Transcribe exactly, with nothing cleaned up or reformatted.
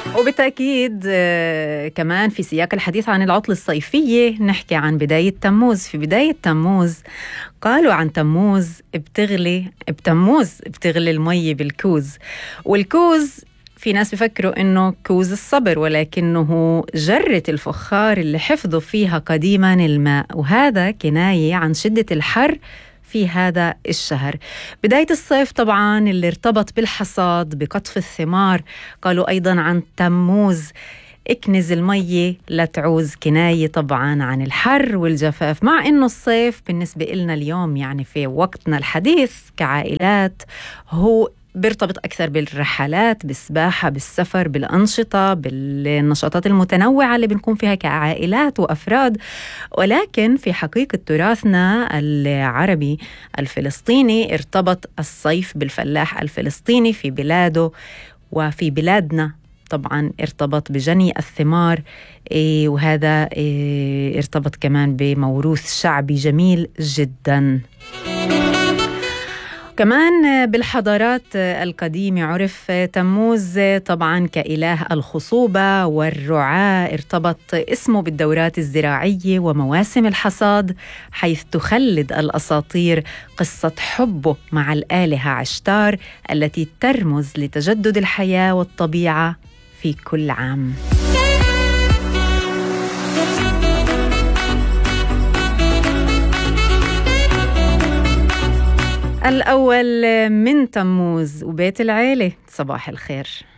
وبالتأكيد آه، كمان في سياق الحديث عن العطلة الصيفية نحكي عن بداية تموز. في بداية تموز قالوا عن تموز بتغلي بتموز بتغلي المي بالكوز، والكوز في ناس بفكروا إنه كوز الصبر، ولكنه جرة الفخار اللي حفظوا فيها قديما الماء، وهذا كناية عن شدة الحر في هذا الشهر. بداية الصيف طبعا اللي ارتبط بالحصاد بقطف الثمار، قالوا أيضا عن تموز اكنز المية لا تعوز، كناية طبعا عن الحر والجفاف. مع إنه الصيف بالنسبة لنا اليوم يعني في وقتنا الحديث كعائلات هو بيرتبط أكثر بالرحلات، بالسباحة، بالسفر، بالأنشطة، بالنشاطات المتنوعة اللي بنكون فيها كعائلات وأفراد، ولكن في حقيقة تراثنا العربي الفلسطيني ارتبط الصيف بالفلاح الفلسطيني في بلاده وفي بلادنا طبعا ارتبط بجني الثمار، إيه وهذا إيه ارتبط كمان بموروث شعبي جميل جدا. كمان بالحضارات القديمة عرف تموز طبعا كإله الخصوبة والرعاة، ارتبط اسمه بالدورات الزراعية ومواسم الحصاد، حيث تخلد الأساطير قصة حبه مع الآلهة عشتار التي ترمز لتجدد الحياة والطبيعة في كل عام. الأول من تموز وبيت العيلة، صباح الخير.